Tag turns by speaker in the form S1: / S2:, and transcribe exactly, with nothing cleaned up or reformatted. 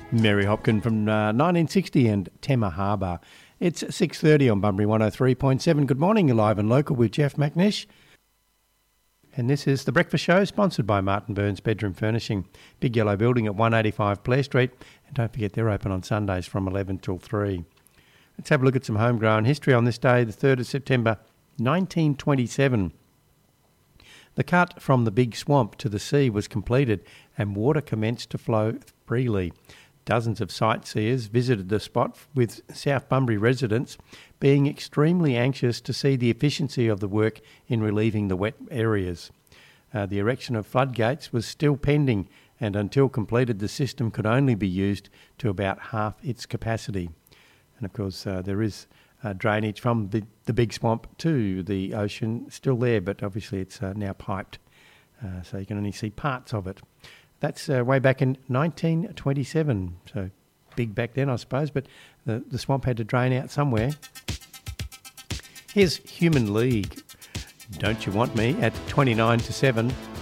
S1: Mary Hopkin from uh, nineteen sixty and Tema Harbour. It's six thirty on Bunbury one oh three point seven. Good morning, you're live and local with Jeff McNish. And this is The Breakfast Show, sponsored by Martin Burns Bedroom Furnishing. Big Yellow Building at one eighty-five Blair Street. And don't forget, they're open on Sundays from eleven till three. Let's have a look at some homegrown history on this day, the third of September, nineteen twenty-seven. The cut from the Big Swamp to the sea was completed and water commenced to flow freely. Dozens of sightseers visited the spot, with South Bunbury residents being extremely anxious to see the efficiency of the work in relieving the wet areas. Uh, the erection of floodgates was still pending, and until completed the system could only be used to about half its capacity. And of course uh, there is uh, drainage from the, the Big Swamp to the ocean still there, but obviously it's uh, now piped, uh, so you can only see parts of it. That's uh, way back in nineteen twenty-seven, so big back then, I suppose, but the, the swamp had to drain out somewhere. Here's Human League, Don't You Want Me, at twenty-nine to seven.